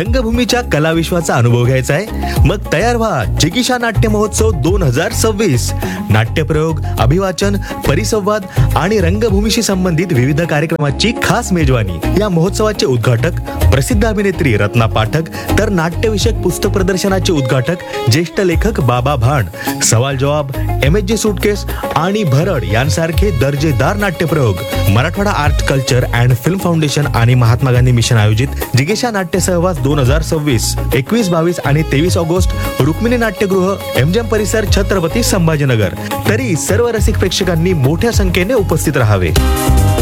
रंगभूमीच्या कलाविश्वाचा अनुभव घ्यायचा आहे? मग तयार व्हा जिगीषा नाट्य महोत्सव 2026. नाट्यप्रयोग, अभिवाचन, परिसंवाद आणि रंगभूमीशी संबंधित विविध कार्यक्रमाची खास मेजवानी. या महोत्सवाचे उद्घाटक प्रसिद्ध अभिनेत्री रत्ना पाठक, तर नाट्यविषयक पुस्तक प्रदर्शनाचे उद्घाटक ज्येष्ठ लेखक बाबा भांड. सवाल जवाब, MSG सुटकेस आणि भरड यांसारखे दर्जेदार नाट्यप्रयोग. Marathwada art culture and film foundation आणि महात्मा गांधी मिशन आयोजित जिगीषा नाट्य सहवास 2026. 21, 22 आणि 23 ऑगस्ट रुक्मिणी नाट्यगृह, MGM परिसर, छत्रपती संभाजीनगर. तरी सर्व रसिक प्रेक्षकांनी मोठ्या संख्येने उपस्थित राहावे.